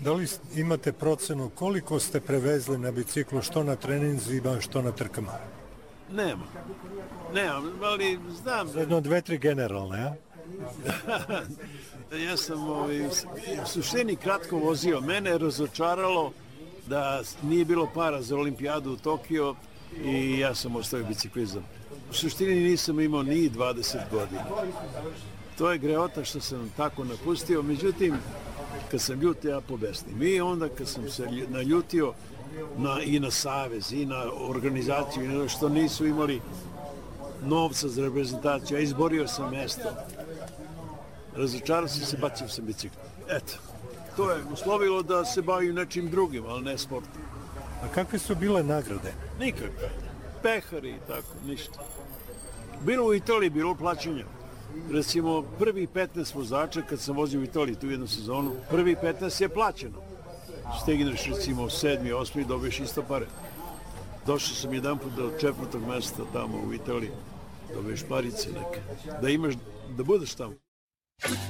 Da li imate procenu koliko ste prevezli na biciklu, što na treninzima, što na trkama? Nemam, ali znam... Jedno 2-3 generalne, a? Ja sam u suštini kratko vozio. Mene je razočaralo da nije bilo para za olimpijadu u Tokio i ja sam ostavio biciklizam. U suštini nisam imao ni 20 godina. To je greota što sam tako napustio, međutim, kad sam ljutio, ja pobesnim. I onda kad sam se naljutio i na savez, i na organizaciju, i na što nisu imali novca za reprezentaciju, a izborio sam mesto. Razočarao sam se, bacio sam bicikl. Eto, to je uslovilo da se bavim nečim drugim, ali ne sportom. A kakve su bile nagrade? Nikakve. Pehari i tako, ništa. Bilo u Italiji, bilo plaćanja. Recimo, prvi 15 vozača, kad sam vozio u Italiji tu jednu sezonu, prvi 15 je plaćeno. Stigneš recimo 7. 8. dobiješ isto pare. Došao sam jedan put do 4. mjesta tamo u Italiji. Dobiješ parice neke. Da budeš tamo.